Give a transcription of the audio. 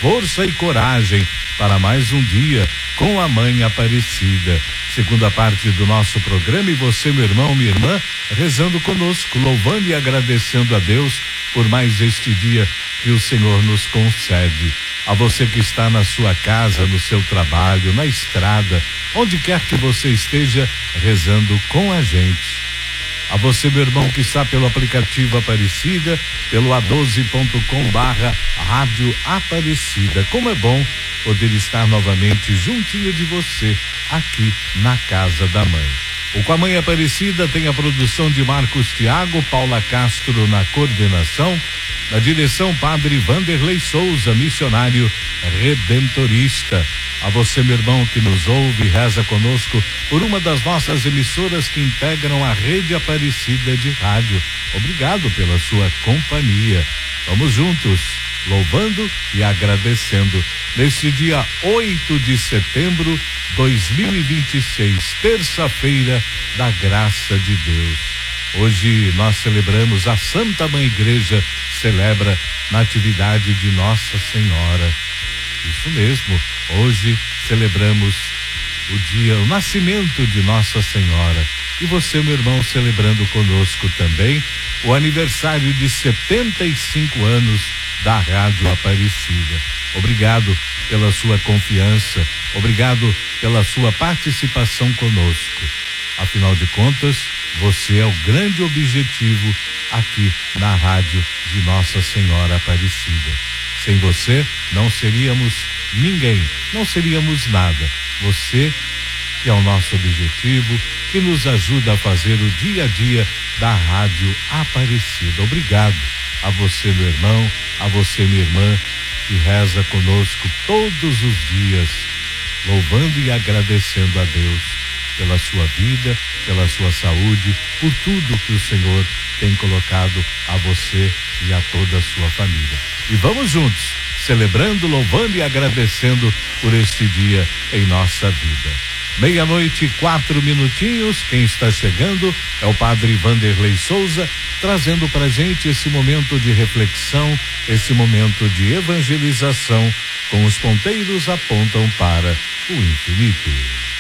força e coragem para mais um dia com a Mãe Aparecida. Segunda parte do nosso programa, e você, meu irmão, minha irmã, rezando conosco, louvando e agradecendo a Deus por mais este dia que o Senhor nos concede. A você que está na sua casa, no seu trabalho, na estrada, onde quer que você esteja, rezando com a gente. A você, meu irmão, que está pelo aplicativo Aparecida, pelo a12.com/Rádio Aparecida. Como é bom poder estar novamente juntinho de você, aqui na Casa da Mãe. O Com a Mãe Aparecida tem a produção de Marcos Thiago, Paula Castro na coordenação, na direção Padre Vanderlei Souza, missionário redentorista. A você, meu irmão, que nos ouve e reza conosco por uma das nossas emissoras que integram a Rede Aparecida de Rádio. Obrigado pela sua companhia. Vamos juntos, louvando e agradecendo. Neste dia 8 de setembro 2026, terça-feira da graça de Deus. Hoje nós celebramos a Santa Mãe Igreja, celebra Natividade de Nossa Senhora. Isso mesmo, hoje celebramos o nascimento de Nossa Senhora. E você, meu irmão, celebrando conosco também o aniversário de 75 anos da Rádio Aparecida. Obrigado pela sua confiança, obrigado pela sua participação conosco. Afinal de contas, você é o grande objetivo aqui na Rádio de Nossa Senhora Aparecida. Sem você, não seríamos ninguém, não seríamos nada. Você que é o nosso objetivo, que nos ajuda a fazer o dia a dia da Rádio Aparecida. Obrigado a você, meu irmão, a você, minha irmã, que reza conosco todos os dias, louvando e agradecendo a Deus pela sua vida, pela sua saúde, por tudo que o Senhor tem colocado a você e a toda a sua família. E vamos juntos, celebrando, louvando e agradecendo por este dia em nossa vida. 00:04. Quem está chegando é o Padre Vanderlei Souza, trazendo pra gente esse momento de reflexão, esse momento de evangelização, com os ponteiros apontam para o infinito.